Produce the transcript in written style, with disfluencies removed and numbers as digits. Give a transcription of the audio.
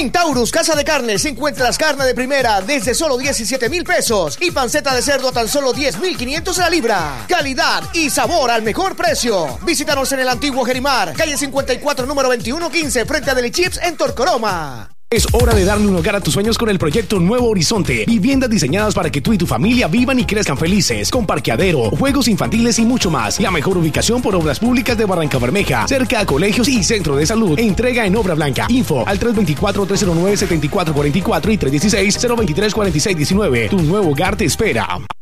En Taurus Casa de Carnes encuentras carne de primera desde solo 17,000 pesos y panceta de cerdo a tan solo 10,500 la libra. Calidad y sabor al mejor precio. Visítanos en el antiguo Gerimar, calle 54, número 2115, frente a Deli Chips en Torcoroma. Es hora de darle un hogar a tus sueños con el proyecto Nuevo Horizonte. Viviendas diseñadas para que tú y tu familia vivan y crezcan felices, con parqueadero, juegos infantiles y mucho más. La mejor ubicación por Obras Públicas de Barrancabermeja, cerca a colegios y centro de salud. Entrega en Obra Blanca. Info al 324-309-7444 y 316-023-4619. Tu nuevo hogar te espera.